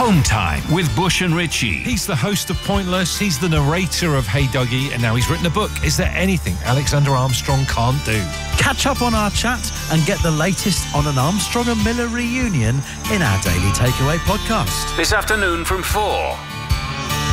Home Time with Bush and Richie. He's the host of Pointless, he's the narrator of Hey Dougie, and now he's written a book, Is There Anything Alexander Armstrong Can't Do? Catch up on our chat and get the latest on an Armstrong and Miller reunion in our Daily Takeaway podcast. This afternoon from 4.